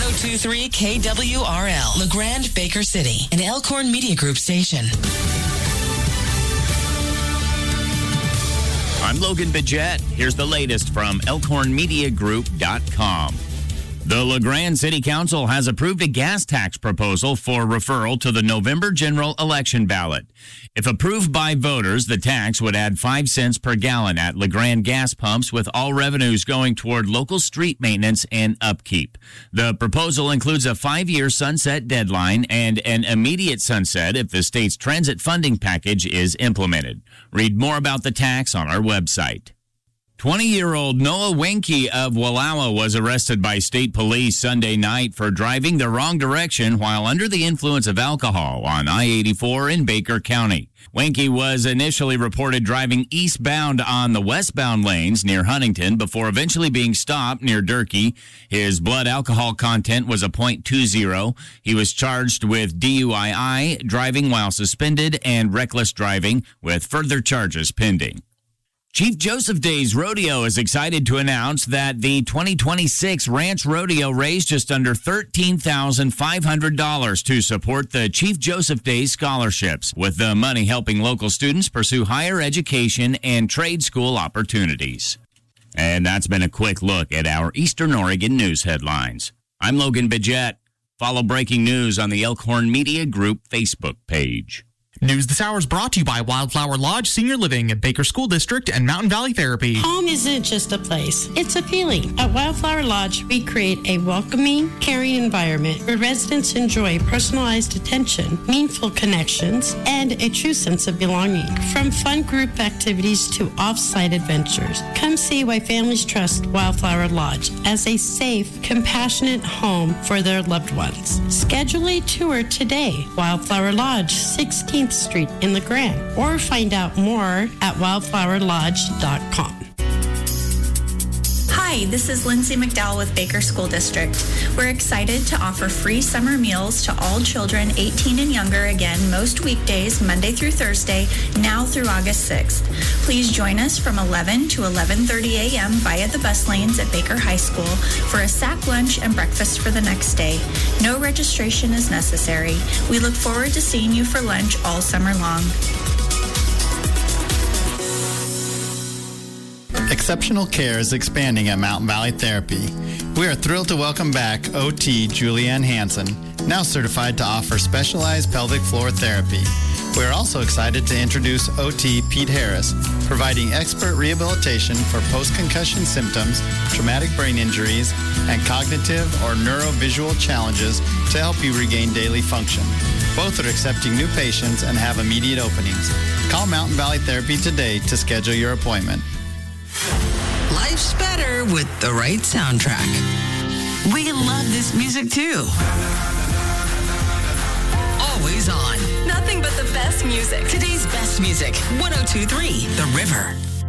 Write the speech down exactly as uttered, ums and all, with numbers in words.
oh two point three K W R L, LeGrand, Baker City, an Elkhorn Media Group station. I'm Logan Bidget. Here's the latest from elkhorn media group dot com. The LeGrand City Council has approved a gas tax proposal for referral to the November general election ballot. If approved by voters, the tax would add five cents per gallon at LeGrand gas pumps, with all revenues going toward local street maintenance and upkeep. The proposal includes a five-year sunset deadline and an immediate sunset if the state's transit funding package is implemented. Read more about the tax on our website. twenty-year-old Noah Wenke of Wallowa was arrested by state police Sunday night for driving the wrong direction while under the influence of alcohol on I eighty-four in Baker County. Wenke was initially reported driving eastbound on the westbound lanes near Huntington before eventually being stopped near Durkee. His blood alcohol content was a point two zero. He was charged with D U I I, driving while suspended, and reckless driving, with further charges pending. Chief Joseph Days Rodeo is excited to announce that the twenty twenty-six Ranch Rodeo raised just under thirteen thousand five hundred dollars to support the Chief Joseph Days scholarships, with the money helping local students pursue higher education and trade school opportunities. And that's been a quick look at our Eastern Oregon news headlines. I'm Logan Bidget. Follow breaking news on the Elkhorn Media Group Facebook page. News this hour is brought to you by Wildflower Lodge Senior Living at Baker School District and Mountain Valley Therapy. Home isn't just a place, it's a feeling. At Wildflower Lodge, we create a welcoming, caring environment where residents enjoy personalized attention, meaningful connections, and a true sense of belonging. From fun group activities to off-site adventures, come see why families trust Wildflower Lodge as a safe, compassionate home for their loved ones. Schedule a tour today. Wildflower Lodge, sixteenth Street in LeGrand, or find out more at wildflower lodge dot com. Hi, this is Lindsay McDowell with Baker School District. We're excited to offer free summer meals to all children eighteen and younger again most weekdays, Monday through Thursday, now through August sixth. Please join us from eleven to eleven thirty a.m. via the bus lanes at Baker High School for a sack lunch and breakfast for the next day. No registration is necessary. We look forward to seeing you for lunch all summer long. Exceptional care is expanding at Mountain Valley Therapy. We are thrilled to welcome back O T Julianne Hansen, now certified to offer specialized pelvic floor therapy. We are also excited to introduce O T Pete Harris, providing expert rehabilitation for post-concussion symptoms, traumatic brain injuries, and cognitive or neurovisual challenges to help you regain daily function. Both are accepting new patients and have immediate openings. Call Mountain Valley Therapy today to schedule your appointment. Life's better with the right soundtrack. We love this music too. Always on. Nothing but the best music. Today's best music, one oh two point three The River.